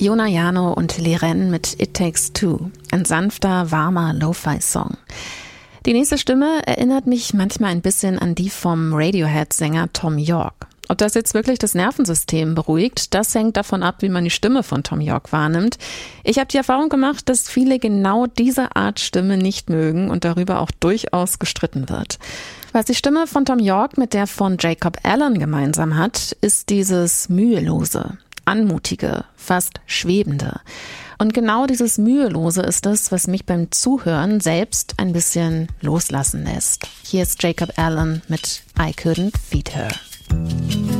Jona Jano und Liren mit It Takes Two, ein sanfter, warmer Lo-Fi-Song. Die nächste Stimme erinnert mich manchmal ein bisschen an die vom Radiohead-Sänger Thom Yorke. Ob das jetzt wirklich das Nervensystem beruhigt, das hängt davon ab, wie man die Stimme von Thom Yorke wahrnimmt. Ich habe die Erfahrung gemacht, dass viele genau diese Art Stimme nicht mögen und darüber auch durchaus gestritten wird. Was die Stimme von Thom Yorke mit der von Jacob Allen gemeinsam hat, ist dieses mühelose, anmutige, fast schwebende. Und genau dieses Mühelose ist es, was mich beim Zuhören selbst ein bisschen loslassen lässt. Hier ist Jacob Allen mit I Couldn't Feed Her.